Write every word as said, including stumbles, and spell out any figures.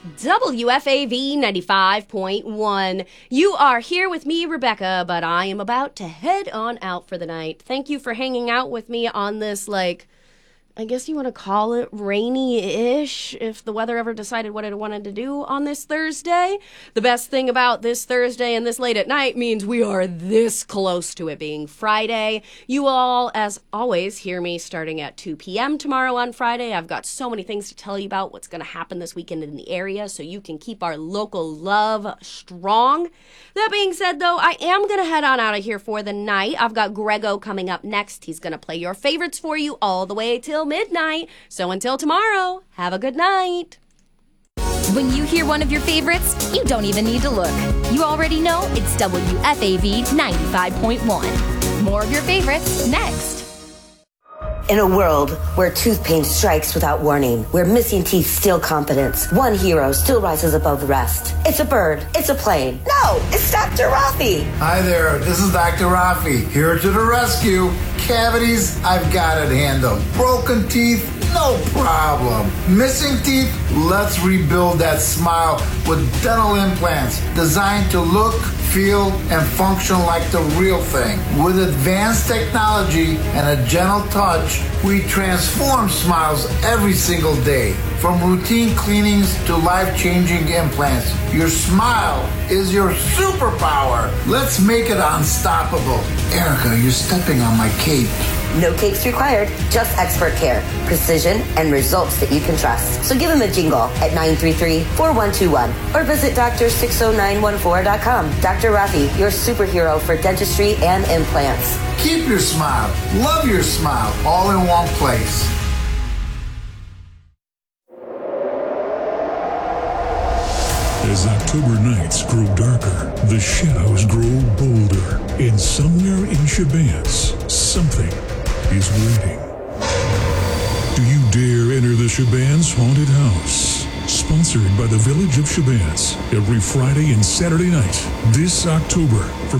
W F A V ninety-five point one. You are here with me, Rebecca, but I am about to head on out for the night. Thank you for hanging out with me on this, like, I guess you want to call it rainy-ish, if the weather ever decided what it wanted to do on this Thursday. The best thing about this Thursday and this late at night means we are this close to it being Friday. You all, as always, hear me starting at two p.m. tomorrow on Friday. I've got so many things to tell you about what's going to happen this weekend in the area, so you can keep our local love strong. That being said, though, I am going to head on out of here for the night. I've got Grego coming up next. He's going to play your favorites for you all the way till midnight. So until tomorrow, have a good night. When you hear one of your favorites, you don't even need to look. You already know it's W F A V ninety-five point one. More of your favorites next. In a world where tooth pain strikes without warning, where missing teeth steal confidence, one hero still rises above the rest. It's a bird. It's a plane. No, it's Doctor Rafi. Hi there, this is Doctor Rafi, here to the rescue. Cavities, I've got it handled. Broken teeth, no problem. Missing teeth, let's rebuild that smile with dental implants designed to look, feel, and function like the real thing. With advanced technology and a gentle touch, we transform smiles every single day. From routine cleanings to life-changing implants, your smile is your superpower. Let's make it unstoppable. Erica, you're stepping on my cape. No capes required, just expert care, precision, and results that you can trust. So give him a jingle at nine three three, four one two one or visit doctor six oh nine one four dot com. Doctor Rafi, your superhero for dentistry and implants. Keep your smile, love your smile, all in one place. As October nights grow darker, the shadows grow bolder, and somewhere in Shabazz, something is waiting. Do you dare enter the Shabazz Haunted House? Sponsored by the Village of Shabazz, every Friday and Saturday night this October from